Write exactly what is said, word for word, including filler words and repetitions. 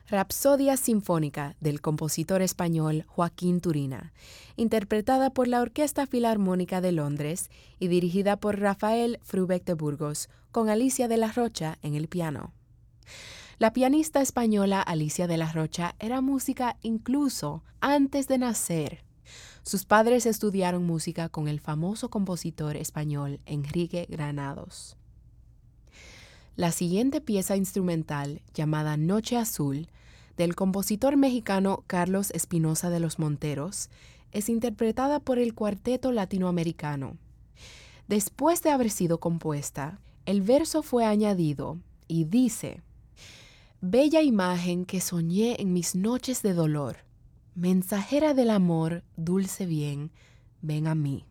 Rapsodia Sinfónica del compositor español Joaquín Turina, interpretada por la Orquesta Filarmónica de Londres y dirigida por Rafael Frubec de Burgos, con Alicia de la Rocha en el piano. La pianista española Alicia de la Rocha era música incluso antes de nacer. Sus padres estudiaron música con el famoso compositor español Enrique Granados. La siguiente pieza instrumental, llamada Noche Azul, del compositor mexicano Carlos Espinosa de los Monteros, es interpretada por el Cuarteto Latinoamericano. Después de haber sido compuesta, el verso fue añadido y dice: Bella imagen que soñé en mis noches de dolor, mensajera del amor, dulce bien, ven a mí.